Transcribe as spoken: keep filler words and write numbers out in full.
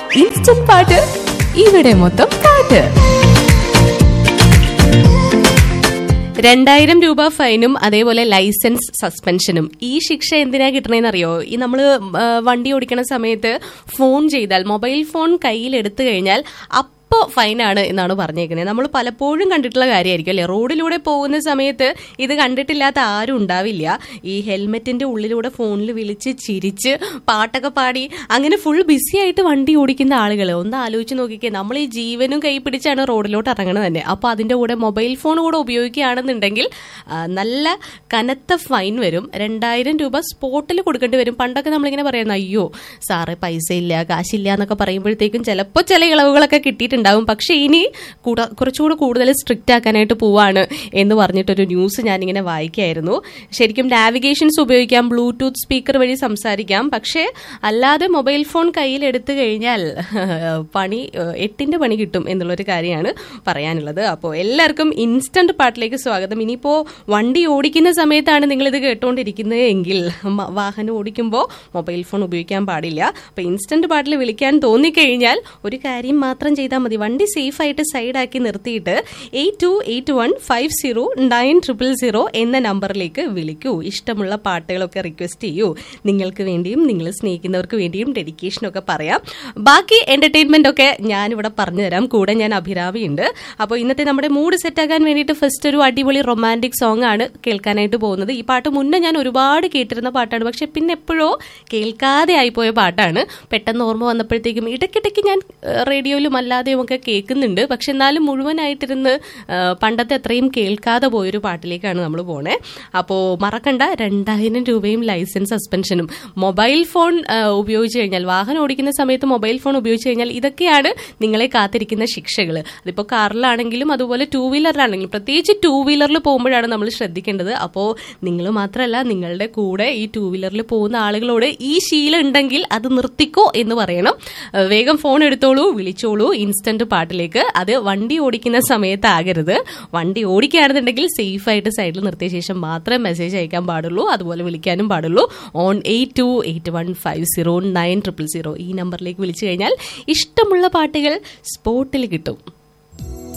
Instant പാട്ട് ഇവിടെ മൊത്തം പാട്ട്. രണ്ടായിരം രൂപ ഫൈനും അതേപോലെ ലൈസൻസ് സസ്പെൻഷനും. ഈ ശിക്ഷ എന്തിനാ കിട്ടണേന്ന് അറിയോ? ഈ നമ്മള് വണ്ടി ഓടിക്കണ സമയത്ത് ഫോൺ ചെയ്താൽ, മൊബൈൽ ഫോൺ കയ്യിൽ എടുത്തു കഴിഞ്ഞാൽ അപ്പോൾ ഫൈനാണ് എന്നാണ് പറഞ്ഞേക്കുന്നത്. നമ്മൾ പലപ്പോഴും കണ്ടിട്ടുള്ള കാര്യമായിരിക്കും അല്ലെ? റോഡിലൂടെ പോകുന്ന സമയത്ത് ഇത് കണ്ടിട്ടില്ലാത്ത ആരും ഉണ്ടാവില്ല. ഈ ഹെൽമെറ്റിന്റെ ഉള്ളിലൂടെ ഫോണിൽ വിളിച്ച് ചിരിച്ച് പാട്ടൊക്കെ പാടി അങ്ങനെ ഫുൾ ബിസി ആയിട്ട് വണ്ടി ഓടിക്കുന്ന ആളുകൾ ഒന്ന് ആലോചിച്ച് നോക്കിക്കേ. നമ്മൾ ഈ ജീവനും കൈ പിടിച്ചാണ് റോഡിലോട്ട് ഇറങ്ങണത് തന്നെ. അപ്പോൾ അതിന്റെ കൂടെ മൊബൈൽ ഫോൺ കൂടെ ഉപയോഗിക്കുകയാണെന്നുണ്ടെങ്കിൽ നല്ല കനത്ത ഫൈൻ വരും. രണ്ടായിരം രൂപ സ്പോട്ടിൽ കൊടുക്കേണ്ടി വരും. പണ്ടൊക്കെ നമ്മളിങ്ങനെ പറയുന്നത്, അയ്യോ സാറ് പൈസ ഇല്ല, കാശില്ല എന്നൊക്കെ പറയുമ്പോഴത്തേക്കും ചിലപ്പോൾ ചില ഇളവുകളൊക്കെ കിട്ടിയിട്ടുണ്ട് ഉണ്ടാവും. പക്ഷെ ഇനി കുറച്ചുകൂടി കൂടുതൽ സ്ട്രിക്റ്റ് ആക്കാനായിട്ട് പോവാണ് എന്ന് പറഞ്ഞിട്ടൊരു ന്യൂസ് ഞാനിങ്ങനെ വായിക്കായിരുന്നു. ശരിക്കും നാവിഗേഷൻസ് ഉപയോഗിക്കാം, ബ്ലൂടൂത്ത് സ്പീക്കർ വഴി സംസാരിക്കാം. പക്ഷേ അല്ലാതെ മൊബൈൽ ഫോൺ കയ്യിൽ എടുത്തു കഴിഞ്ഞാൽ പണി എട്ടിന്റെ പണി കിട്ടും എന്നുള്ളൊരു കാര്യമാണ് പറയാനുള്ളത്. അപ്പോൾ എല്ലാവർക്കും ഇൻസ്റ്റന്റ് പാട്ടിലേക്ക് സ്വാഗതം. ഇനിയിപ്പോ വണ്ടി ഓടിക്കുന്ന സമയത്താണ് നിങ്ങളിത് കേട്ടോണ്ടിരിക്കുന്നത് എങ്കിൽ വാഹനം ഓടിക്കുമ്പോൾ മൊബൈൽ ഫോൺ ഉപയോഗിക്കാൻ പാടില്ല. അപ്പൊ ഇൻസ്റ്റന്റ് പാട്ടിൽ വിളിക്കാൻ തോന്നിക്കഴിഞ്ഞാൽ ഒരു കാര്യം മാത്രം ചെയ്താൽ മതി. വണ്ടി സേഫ് ആയിട്ട് സൈഡാക്കി നിർത്തിയിട്ട് eight to eight one five zero nine triple zero എന്ന നമ്പറിലേക്ക് വിളിക്കൂ. ഇഷ്ടമുള്ള പാട്ടുകളൊക്കെ റിക്വസ്റ്റ് ചെയ്യൂ. നിങ്ങൾക്ക് വേണ്ടിയും നിങ്ങൾ സ്നേഹിക്കുന്നവർക്ക് വേണ്ടിയും ഡെഡിക്കേഷനൊക്കെ പറയാം. ബാക്കി എന്റർടൈൻമെന്റ് ഒക്കെ ഞാനിവിടെ പറഞ്ഞു തരാം. കൂടെ ഞാൻ അഭിരാമി ഉണ്ട്. അപ്പോൾ ഇന്നത്തെ നമ്മുടെ മൂഡ് സെറ്റ് ആക്കാൻ വേണ്ടിയിട്ട് ഫസ്റ്റ് ഒരു അടിപൊളി റൊമാൻറ്റിക് സോങ് ആണ് കേൾക്കാനായിട്ട് പോകുന്നത്. ഈ പാട്ട് മുന്നേ ഞാൻ ഒരുപാട് കേട്ടിരുന്ന പാട്ടാണ്, പക്ഷെ പിന്നെ എപ്പോഴോ കേൾക്കാതെ ആയിപ്പോയ പാട്ടാണ്. പെട്ടെന്ന് ഓർമ്മ വന്നപ്പോഴത്തേക്കും ഇടയ്ക്കിടയ്ക്ക് ഞാൻ റേഡിയോയിലും അല്ലാതെയും ഒക്കെ കേൾക്കുന്നുണ്ട്. പക്ഷെ എന്നാലും മുഴുവനായിട്ടിരുന്ന് പണ്ടത്തെ അത്രയും കേൾക്കാതെ പോയൊരു പാട്ടിലേക്കാണ് നമ്മൾ പോണേ. അപ്പോൾ മറക്കണ്ട, രണ്ടായിരം രൂപയും ലൈസൻസ് സസ്പെൻഷനും. മൊബൈൽ ഫോൺ ഉപയോഗിച്ച് കഴിഞ്ഞാൽ, വാഹനം ഓടിക്കുന്ന സമയത്ത് മൊബൈൽ ഫോൺ ഉപയോഗിച്ച് കഴിഞ്ഞാൽ ഇതൊക്കെയാണ് നിങ്ങളെ കാത്തിരിക്കുന്ന ശിക്ഷകൾ. അതിപ്പോൾ കാറിലാണെങ്കിലും അതുപോലെ ടൂ വീലറിലാണെങ്കിലും, പ്രത്യേകിച്ച് ടൂ വീലറിൽ പോകുമ്പോഴാണ് നമ്മൾ ശ്രദ്ധിക്കേണ്ടത്. അപ്പോൾ നിങ്ങൾ മാത്രമല്ല, നിങ്ങളുടെ കൂടെ ഈ ടൂ വീലറിൽ പോകുന്ന ആളുകളോട് ഈ ശീലം ഉണ്ടെങ്കിൽ അത് നിർത്തിക്കോ എന്ന് പറയണം. വേഗം ഫോൺ എടുത്തോളൂ, വിളിച്ചോളൂ ഇൻസ്റ്റന്റ് പാട്ടിലേക്ക്. അത് വണ്ടി ഓടിക്കുന്ന സമയത്താകരുത്. വണ്ടി ഓടിക്കുകയാണെന്നുണ്ടെങ്കിൽ സേഫ് ആയിട്ട് സൈഡിൽ നിർത്തിയ ശേഷം മാത്രമേ മെസ്സേജ് അയക്കാൻ പാടുള്ളൂ, അതുപോലെ വിളിക്കാനും പാടുള്ളൂ. On eight to eight one five zero nine triple zero ഈ നമ്പറിലേക്ക് വിളിച്ചു കഴിഞ്ഞാൽ ഇഷ്ടമുള്ള പാട്ടുകൾ സ്പോട്ടിൽ കിട്ടും.